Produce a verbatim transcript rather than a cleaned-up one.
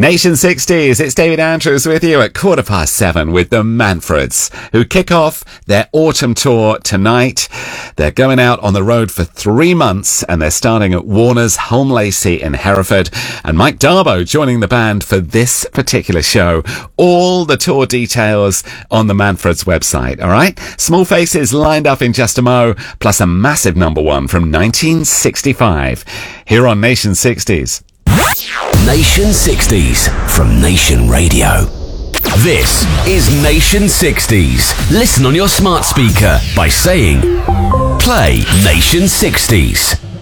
Nation sixties, it's David Andrews with you at quarter past seven with the Manfreds, who kick off their autumn tour tonight. They're going out on the road for three months and they're starting at Warner's Holme Lacey in Hereford. And Mike Darbo joining the band for this particular show. All the tour details on the Manfreds website, all right? Small Faces lined up in just a mo, plus a massive number one from nineteen sixty-five. Here on Nation sixties. Nation sixties from Nation Radio. This is Nation sixties. Listen on your smart speaker by saying, play Nation sixties.